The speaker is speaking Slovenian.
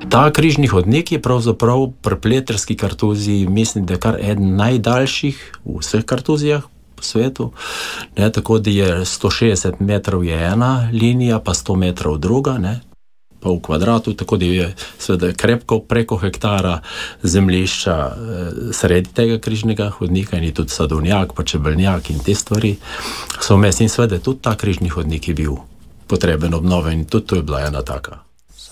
Ta križni hodnik je pravzaprav pri Pleterski kartuziji, mislim, da je kar eden najdaljših v vseh kartuzijah po svetu. Ne, tako da je 160 metrov je ena linija, pa 100 metrov druga, ne, pa v kvadratu, tako da je seveda krepko preko hektara zemljišča sredi tega križnega hodnika in je tudi sadovnjak, pa čebelnjak in te stvari so vmes in seveda tudi ta križni hodnik je bil potreben obnove in tudi to je bila ena taka.